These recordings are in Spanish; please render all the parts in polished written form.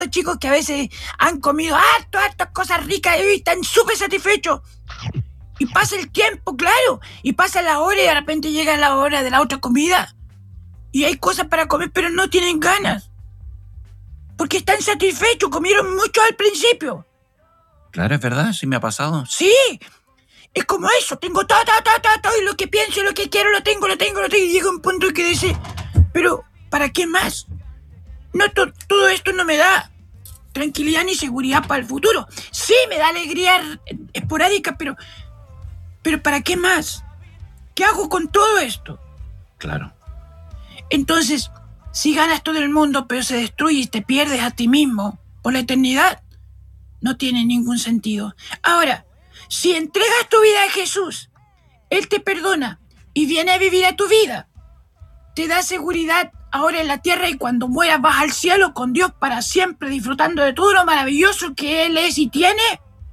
chicos que a veces han comido hartas cosas ricas y están súper satisfechos. Y pasa el tiempo, claro, y pasa la hora y de repente llega la hora de la otra comida. Y hay cosas para comer, pero no tienen ganas. Porque están satisfechos, comieron mucho al principio. Claro, es verdad, sí me ha pasado. Sí, es como eso, tengo todo, y lo que pienso, lo que quiero, lo tengo, y llega un punto que dice, pero ¿para qué más? No, todo esto no me da tranquilidad ni seguridad para el futuro. Sí, me da alegría esporádica, pero ¿para qué más? ¿Qué hago con todo esto? Claro. Entonces, si ganas todo el mundo, pero se destruye y te pierdes a ti mismo por la eternidad, no tiene ningún sentido. Ahora, si entregas tu vida a Jesús, Él te perdona y viene a vivir a tu vida. Te da seguridad ahora en la tierra y cuando mueras vas al cielo con Dios para siempre, disfrutando de todo lo maravilloso que Él es y tiene.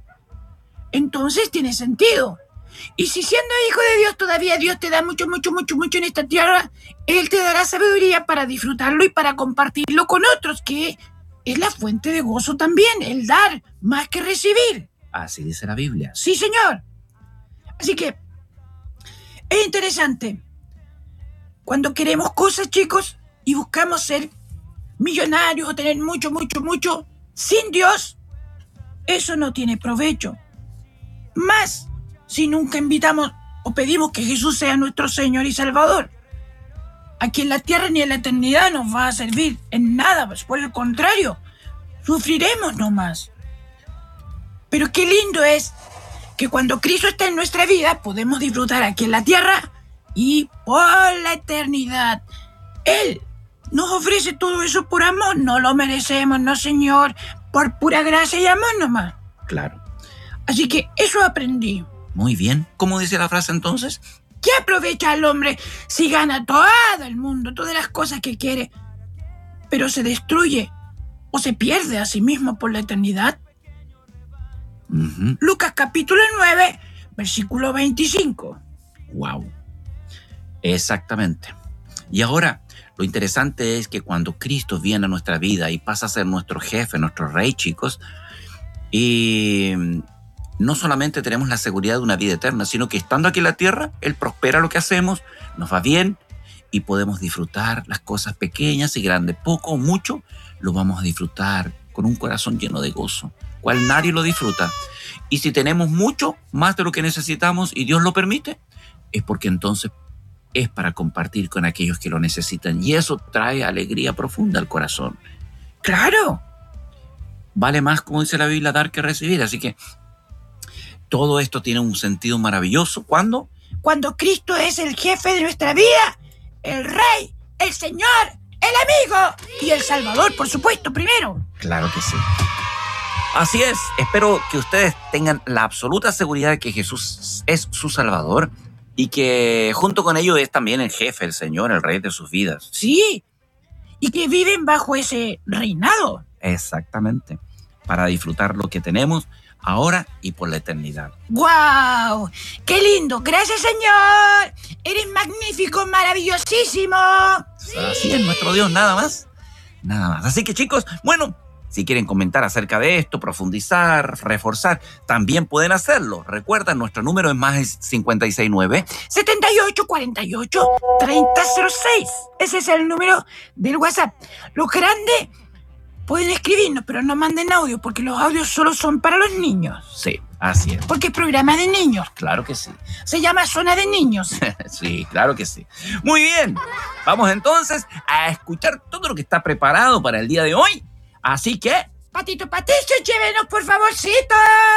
Entonces tiene sentido. Y si siendo hijo de Dios todavía Dios te da mucho en esta tierra, Él te dará sabiduría para disfrutarlo y para compartirlo con otros, que es la fuente de gozo también, el dar más que recibir. Así dice la Biblia. Sí, señor. Así que es interesante. Cuando queremos cosas, chicos, y buscamos ser millonarios o tener mucho, sin Dios, eso no tiene provecho. Más si nunca invitamos o pedimos que Jesús sea nuestro Señor y Salvador. Aquí en la tierra ni en la eternidad nos va a servir en nada, pues por el contrario, sufriremos nomás. Pero qué lindo es que cuando Cristo está en nuestra vida podemos disfrutar aquí en la tierra y por la eternidad. Él nos ofrece todo eso por amor, no lo merecemos, no, Señor, por pura gracia y amor nomás. Claro. Así que eso aprendí. Muy bien. ¿Cómo dice la frase entonces? ¿Qué aprovecha el hombre si gana todo el mundo, todas las cosas que quiere, pero se destruye o se pierde a sí mismo por la eternidad? Uh-huh. Lucas capítulo 9, versículo 25. Wow. Exactamente. Y ahora, lo interesante es que cuando Cristo viene a nuestra vida y pasa a ser nuestro jefe, nuestro rey, chicos, y no solamente tenemos la seguridad de una vida eterna, sino que estando aquí en la tierra, Él prospera lo que hacemos, nos va bien y podemos disfrutar las cosas pequeñas y grandes. Poco o mucho, lo vamos a disfrutar con un corazón lleno de gozo, cual nadie lo disfruta. Y si tenemos mucho, más de lo que necesitamos y Dios lo permite, es porque entonces es para compartir con aquellos que lo necesitan. Y eso trae alegría profunda al corazón. ¡Claro! Vale más, como dice la Biblia, dar que recibir. Así que todo esto tiene un sentido maravilloso. ¿Cuándo? Cuando Cristo es el jefe de nuestra vida, el Rey, el Señor, el amigo y el Salvador, por supuesto, primero. Claro que sí. Así es. Espero que ustedes tengan la absoluta seguridad de que Jesús es su Salvador y que junto con ello es también el jefe, el Señor, el Rey de sus vidas. Sí, y que viven bajo ese reinado. Exactamente. Para disfrutar lo que tenemos ahora y por la eternidad. ¡Guau! ¡Qué lindo! ¡Gracias, Señor! ¡Eres magnífico, maravillosísimo! Así es nuestro Dios, nada más. Nada más. Así que, chicos, bueno, si quieren comentar acerca de esto, profundizar, reforzar, también pueden hacerlo. Recuerda, nuestro número es más 569 7848 3006. Ese es el número del WhatsApp. Los grandes pueden escribirnos, pero no manden audio, porque los audios solo son para los niños. Sí, así es. Porque es programa de niños. Claro que sí. Se llama Zona de Niños. Sí, claro que sí. Muy bien. Vamos entonces a escuchar todo lo que está preparado para el día de hoy. Así que... Patito Patricio, llévenos, por favorcito.